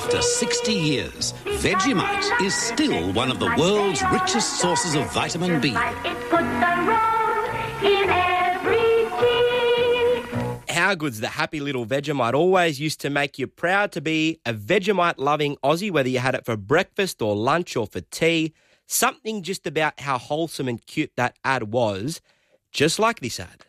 After 60 years, Vegemite is still one of the world's richest sources of vitamin B. How good's the happy little Vegemite? Always used to make you proud to be a Vegemite-loving Aussie, whether you had it for breakfast or lunch or for tea. Something just about how wholesome and cute that ad was, just like this ad.